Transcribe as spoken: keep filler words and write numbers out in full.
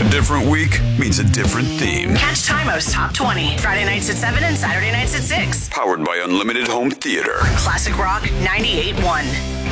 A different week means a different theme. Catch Timo's Top twenty, Friday nights at seven and Saturday nights at six. Powered by Unlimited Home Theater. Classic Rock ninety-eight point one.